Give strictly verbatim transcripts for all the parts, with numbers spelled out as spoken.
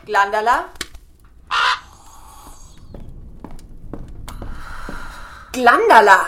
Glandala? Glandala!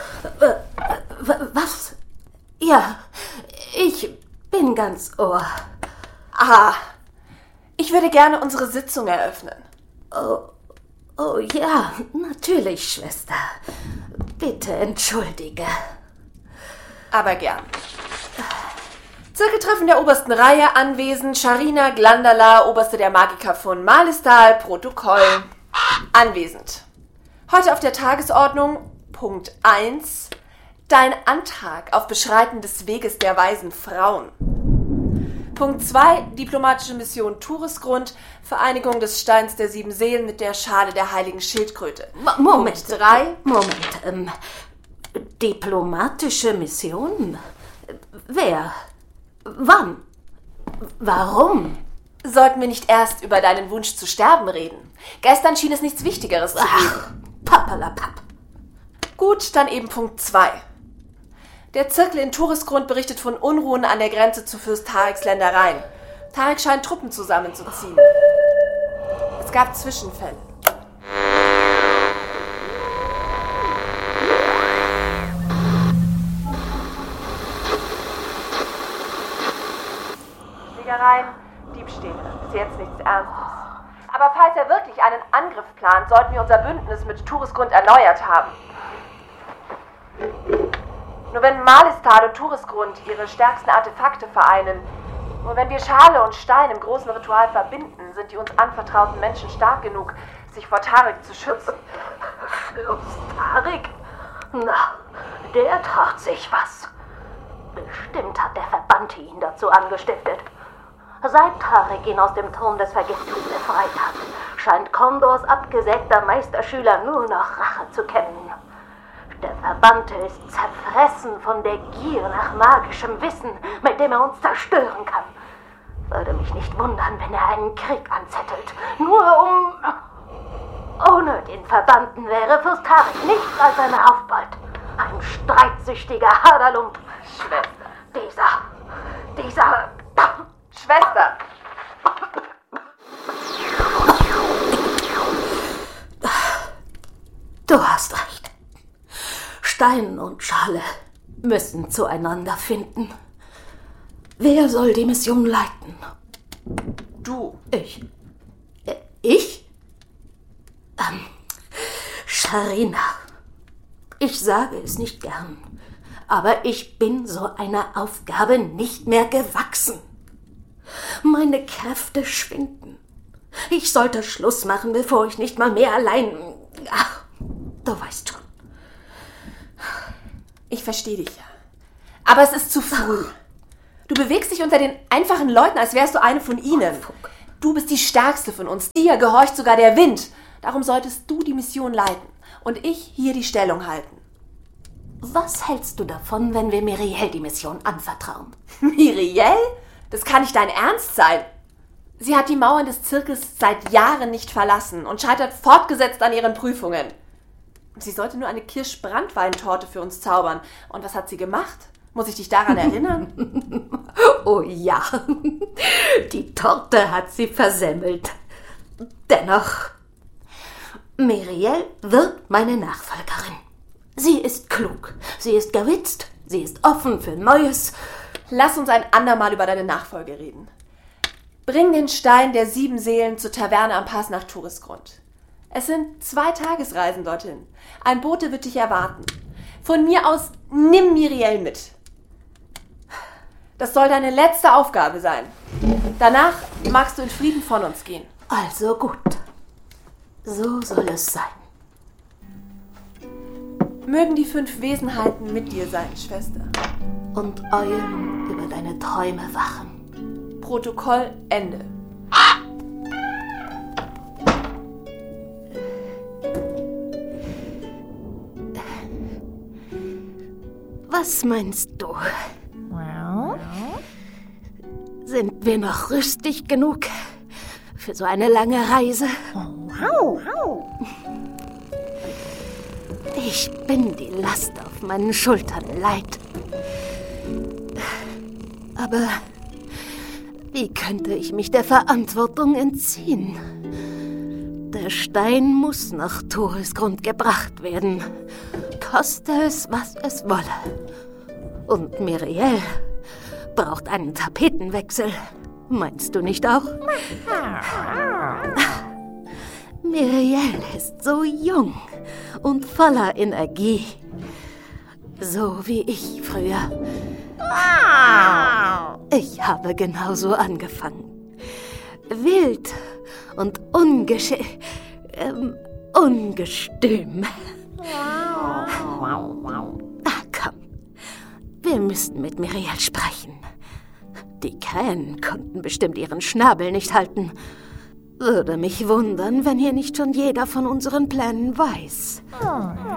Was? Ja, ich bin ganz Ohr. Ah, ich würde gerne unsere Sitzung eröffnen. Oh, oh ja, natürlich, Schwester. Bitte entschuldige. Aber gern. Zirkeltreffen der obersten Reihe anwesend. Sharina Glandala, Oberste der Magiker von Malistal, Protokoll. Anwesend. Heute auf der Tagesordnung Punkt eins. Dein Antrag auf Beschreiten des Weges der weisen Frauen. Punkt zwei. Diplomatische Mission Tourisgrund. Vereinigung des Steins der sieben Seelen mit der Schale der heiligen Schildkröte. Mo- Moment. Punkt drei. Moment. Ähm, diplomatische Mission? Wer? Wann? Warum? Sollten wir nicht erst über deinen Wunsch zu sterben reden? Gestern schien es nichts Wichtigeres zu geben. Ach, pappalapapp. Gut, dann eben Punkt zwei. Der Zirkel in Tourisgrund berichtet von Unruhen an der Grenze zu Fürst Tareks Ländereien. Tarek scheint Truppen zusammenzuziehen. Es gab Zwischenfälle. Schlägereien, Diebstähle. Bis jetzt nichts Ernstes. Aber falls er wirklich einen Angriff plant, sollten wir unser Bündnis mit Tourisgrund erneuert haben. Nur wenn Malistal und Tourisgrund ihre stärksten Artefakte vereinen, nur wenn wir Schale und Stein im großen Ritual verbinden, sind die uns anvertrauten Menschen stark genug, sich vor Tarek zu schützen. Fürst Tarek? Na, der traut sich was. Bestimmt hat der Verbannte ihn dazu angestiftet. Seit Tarek ihn aus dem Turm des Vergessens befreit hat, scheint Kondors abgesägter Meisterschüler nur noch Rache zu kennen. Der Verbannte ist zerfressen von der Gier nach magischem Wissen, mit dem er uns zerstören kann. Würde mich nicht wundern, wenn er einen Krieg anzettelt, nur um... Ohne den Verbannten wäre Fürst Tarek nichts als ein Raufbold. Ein streitsüchtiger Haderlump. Schwester. Dieser... dieser... Schwester! Du hast recht. Stein und Schale müssen zueinander finden. Wer soll die Mission leiten? Du. Ich. Äh, ich? Ähm, Sharina. Ich sage es nicht gern, aber ich bin so einer Aufgabe nicht mehr gewachsen. Meine Kräfte schwinden. Ich sollte Schluss machen, bevor ich nicht mal mehr allein... Ach, du weißt schon. Ich verstehe dich ja. Aber es ist zu früh. Du bewegst dich unter den einfachen Leuten, als wärst du eine von ihnen. Du bist die Stärkste von uns. Dir gehorcht sogar der Wind. Darum solltest du die Mission leiten und ich hier die Stellung halten. Was hältst du davon, wenn wir Miriel die Mission anvertrauen? Miriel? Das kann nicht dein Ernst sein. Sie hat die Mauern des Zirkels seit Jahren nicht verlassen und scheitert fortgesetzt an ihren Prüfungen. Sie sollte nur eine Kirschbrandweintorte für uns zaubern. Und was hat sie gemacht? Muss ich dich daran erinnern? Oh ja, die Torte hat sie versemmelt. Dennoch, Miriel wird meine Nachfolgerin. Sie ist klug, sie ist gewitzt, sie ist offen für Neues. Lass uns ein andermal über deine Nachfolge reden. Bring den Stein der sieben Seelen zur Taverne am Pass nach Tourisgrund. Es sind zwei Tagesreisen dorthin. Ein Bote wird dich erwarten. Von mir aus nimm Miriel mit. Das soll deine letzte Aufgabe sein. Danach magst du in Frieden von uns gehen. Also gut. So soll es sein. Mögen die fünf Wesenheiten mit dir sein, Schwester. Und Eulen über deine Träume wachen. Protokoll Ende. Was meinst du? Sind wir noch rüstig genug für so eine lange Reise? Ich bin die Last auf meinen Schultern leid. Aber Wie könnte ich mich der Verantwortung entziehen? Der Stein muss nach Toresgrund gebracht werden, koste es, was es wolle. Und Miriel braucht einen Tapetenwechsel. Meinst du nicht auch? Miriel ist so jung und voller Energie. So wie ich früher. Ich habe genauso angefangen. Wild und ungesche... Ähm, ungestüm. Ach komm, wir müssten mit Miriel sprechen. Die Krähen konnten bestimmt ihren Schnabel nicht halten. Würde mich wundern, wenn hier nicht schon jeder von unseren Plänen weiß.